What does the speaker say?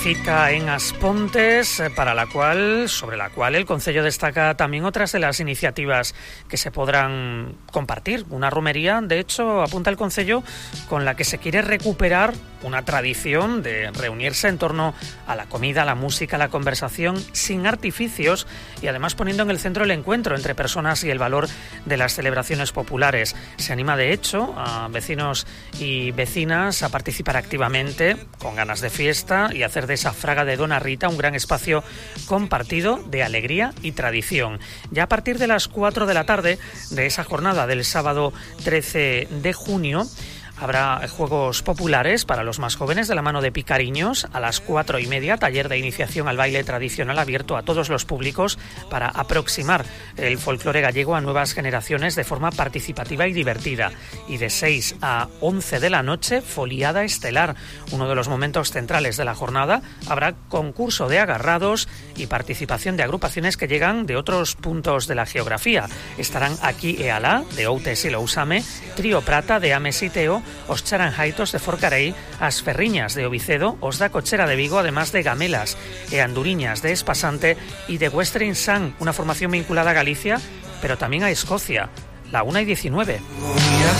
cita en As Pontes, sobre la cual el Concello destaca también otras de las iniciativas que se podrán compartir. Una romería, de hecho, apunta el Concello, con la que se quiere recuperar una tradición de reunirse en torno a la comida, la música, la conversación, sin artificios y además poniendo en el centro el encuentro entre personas y el valor de las celebraciones populares. Se anima, de hecho, a vecinos y vecinas a participar activamente, con ganas de fiesta, y hacer de esa Fraga de Dona Rita un gran espacio compartido de alegría y tradición. Ya a partir de las 4 de la tarde de esa jornada del sábado 13 de junio, habrá juegos populares para los más jóvenes de la mano de Picariños. A las 4:30, taller de iniciación al baile tradicional abierto a todos los públicos para aproximar el folclore gallego a nuevas generaciones de forma participativa y divertida. Y de 6 a 11 de la noche, foliada estelar. Uno de los momentos centrales de la jornada, habrá concurso de agarrados y participación de agrupaciones que llegan de otros puntos de la geografía. Estarán aquí Ealá, de Outes y Lousame, Trío Prata, de Ames y Teo, os Charanjaitos de Forcarei, as Ferriñas de Ovicedo, os da Cochera de Vigo, además de Gamelas e Anduriñas de Espasante y de Western Sun, una formación vinculada a Galicia, pero también a Escocia. La 1:19.